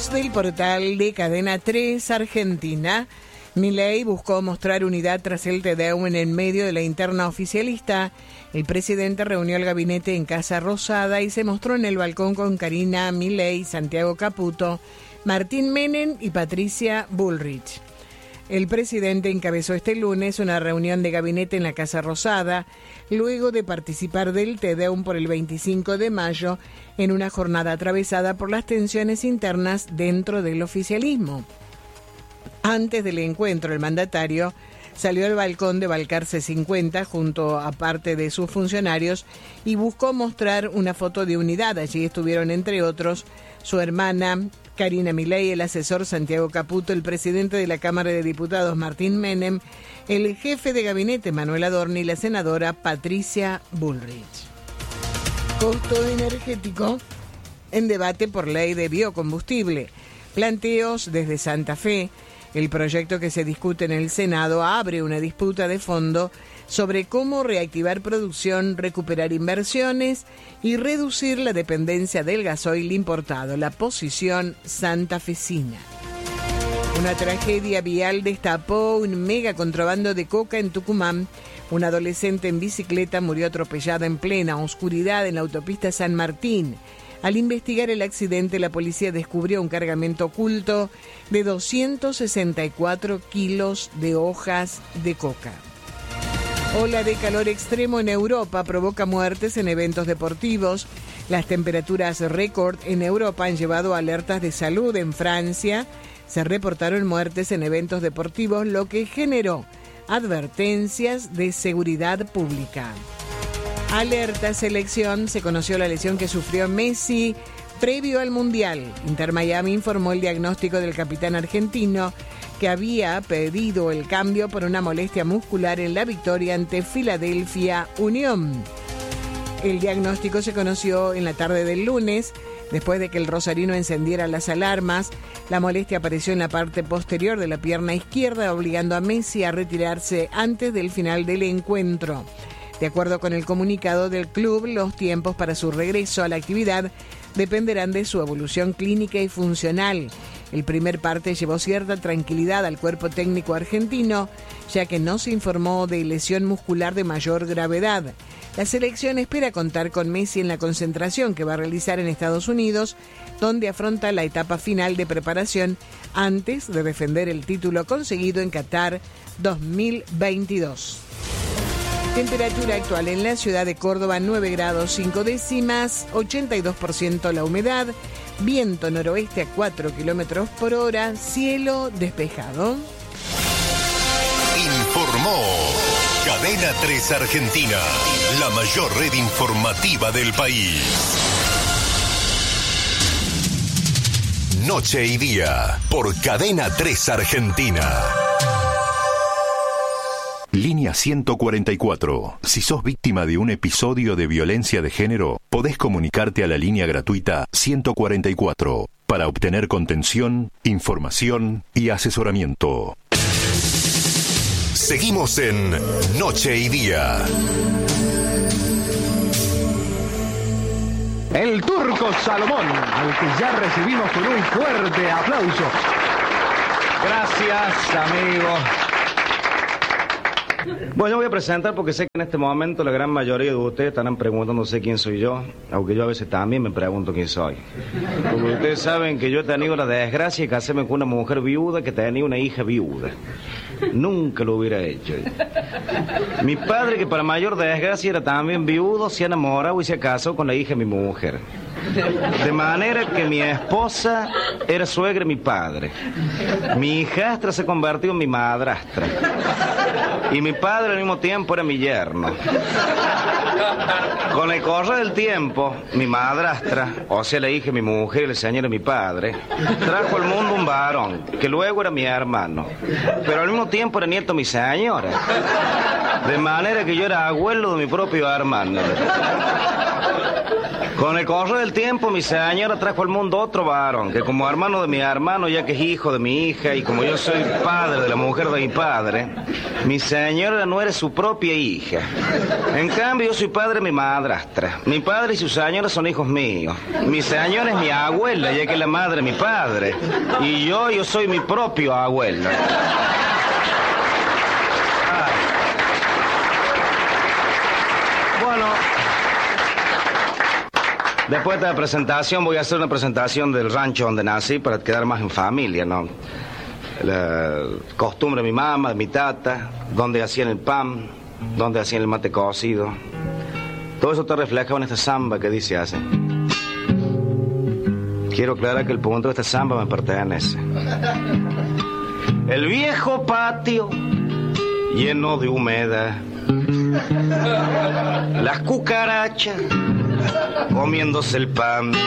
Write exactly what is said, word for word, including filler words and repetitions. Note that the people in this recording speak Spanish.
Voz del portal de Cadena tres Argentina. Milei buscó mostrar unidad tras el Te Deum en medio de la interna oficialista. El presidente reunió al gabinete en Casa Rosada y se mostró en el balcón con Karina Milei, Santiago Caputo, Martín Menem y Patricia Bullrich. El presidente encabezó este lunes una reunión de gabinete en la Casa Rosada, luego de participar del Te Deum por el veinticinco de mayo, en una jornada atravesada por las tensiones internas dentro del oficialismo. Antes del encuentro, el mandatario salió al balcón de Balcarce cincuenta junto a parte de sus funcionarios y buscó mostrar una foto de unidad. Allí estuvieron, entre otros, su hermana Karina Milei, el asesor Santiago Caputo, el presidente de la Cámara de Diputados Martín Menem, el jefe de gabinete Manuel Adorni y la senadora Patricia Bullrich. Costo energético en debate por ley de biocombustible. Planteos desde Santa Fe. El proyecto que se discute en el Senado abre una disputa de fondo sobre cómo reactivar producción, recuperar inversiones y reducir la dependencia del gasoil importado. La posición santafesina. Una tragedia vial destapó un mega contrabando de coca en Tucumán. Una adolescente en bicicleta murió atropellada en plena oscuridad en la autopista San Martín. Al investigar el accidente, la policía descubrió un cargamento oculto de doscientos sesenta y cuatro kilos de hojas de coca. Ola de calor extremo en Europa provoca muertes en eventos deportivos. Las temperaturas récord en Europa han llevado a alertas de salud. En Francia se reportaron muertes en eventos deportivos, lo que generó advertencias de seguridad pública. Alerta selección, se conoció la lesión que sufrió Messi previo al Mundial. Inter Miami informó el diagnóstico del capitán argentino, que había pedido el cambio por una molestia muscular en la victoria ante Philadelphia Union. El diagnóstico se conoció en la tarde del lunes, después de que el rosarino encendiera las alarmas. La molestia apareció en la parte posterior de la pierna izquierda, obligando a Messi a retirarse antes del final del encuentro. De acuerdo con el comunicado del club, los tiempos para su regreso a la actividad dependerán de su evolución clínica y funcional. El primer parte llevó cierta tranquilidad al cuerpo técnico argentino, ya que no se informó de lesión muscular de mayor gravedad. La selección espera contar con Messi en la concentración que va a realizar en Estados Unidos, donde afronta la etapa final de preparación antes de defender el título conseguido en Qatar dos mil veintidós. Temperatura actual en la ciudad de Córdoba, nueve grados cinco décimas, ochenta y dos por ciento la humedad, viento noroeste a cuatro kilómetros por hora, cielo despejado. Informó Cadena tres Argentina, la mayor red informativa del país. Noche y día, por Cadena tres Argentina. Línea ciento cuarenta y cuatro. Si sos víctima de un episodio de violencia de género, podés comunicarte a la línea gratuita ciento cuarenta y cuatro para obtener contención, información y asesoramiento. Seguimos en Noche y Día. El Turco Salomón, al que ya recibimos con un fuerte aplauso. Gracias, amigos. Bueno, yo voy a presentar porque sé que en este momento la gran mayoría de ustedes estarán preguntándose quién soy yo, aunque yo a veces también me pregunto quién soy. Porque ustedes saben que yo he tenido la desgracia de casarme con una mujer viuda que tenía una hija viuda. Nunca lo hubiera hecho. Mi padre, que para mayor desgracia era también viudo, se ha enamorado y se casó con la hija de mi mujer. De manera que mi esposa era suegra de mi padre. Mi hijastra se convirtió en mi madrastra. Y mi padre al mismo tiempo era mi yerno. Con el correr del tiempo, mi madrastra, o sea la hija de mi mujer y la señora de mi padre, trajo al mundo un varón, que luego era mi hermano. Pero al mismo tiempo era nieto de mi señora. De manera que yo era abuelo de mi propio hermano. Con el correr del tiempo, mi señora trajo al mundo otro varón, que como hermano de mi hermano, ya que es hijo de mi hija, y como yo soy padre de la mujer de mi padre, mi señora no era su propia hija. En cambio, yo soy padre de mi madrastra. Mi padre y su señora son hijos míos. Mi señora es mi abuela, ya que es la madre de mi padre. Y yo, yo soy mi propio abuelo. Bueno, después de esta presentación voy a hacer una presentación del rancho donde nací para quedar más en familia, ¿no? La costumbre de mi mamá, de mi tata, donde hacían el pan, donde hacían el mate cocido. Todo eso está reflejado en esta samba que dice así. Quiero aclarar que el punto de esta samba me pertenece. El viejo patio lleno de humedad. Las cucarachas comiéndose el pan.